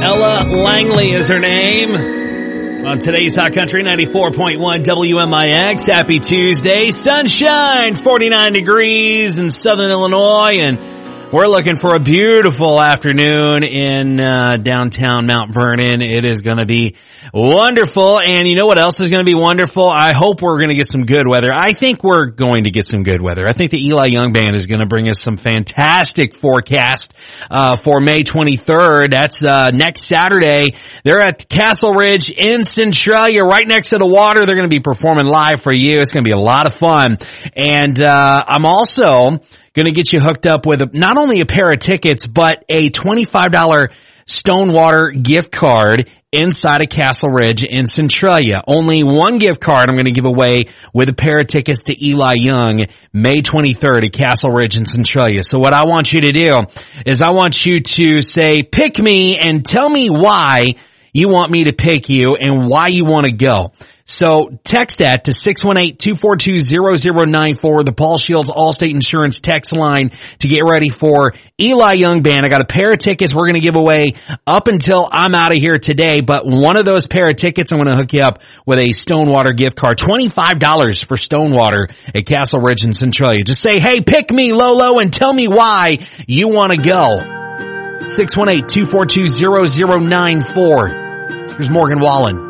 Ella Langley is her name. On today's Hot Country 94.1 WMIX. Happy Tuesday. Sunshine, 49 degrees in Southern Illinois, and we're looking for a beautiful afternoon in downtown Mount Vernon. It is going to be wonderful. And you know what else is going to be wonderful? I hope we're going to get some good weather. I think we're going to get some good weather. I think the Eli Young Band is going to bring us some fantastic forecast for May 23rd. That's next Saturday. They're at Castle Ridge in Centralia, right next to the water. They're going to be performing live for you. It's going to be a lot of fun. And I'm also going to get you hooked up with not only a pair of tickets, but a $25 Stonewater gift card inside of Castle Ridge in Centralia. Only one gift card I'm going to give away with a pair of tickets to Eli Young May 23rd at Castle Ridge in Centralia. So what I want you to do is I want you to say, pick me, and tell me why you want me to pick you and why you want to go. So text that to 618-242-0094, the Paul Shields Allstate Insurance text line, to get ready for Eli Young Band. I got a pair of tickets we're going to give away up until I'm out of here today, but one of those pair of tickets, I'm going to hook you up with a Stonewater gift card. $25 for Stonewater at Castle Ridge in Centralia. Just say, hey, pick me, Lolo, and tell me why you want to go. 618-242-0094. Here's Morgan Wallen.